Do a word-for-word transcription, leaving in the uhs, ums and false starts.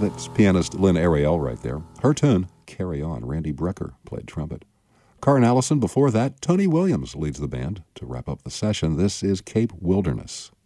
That's pianist Lynn Ariel right there. Her tune, Carry On. Randy Brecker played trumpet. Karin Allison before that. Tony Williams leads the band to wrap up the session. This is Cape Wilderness.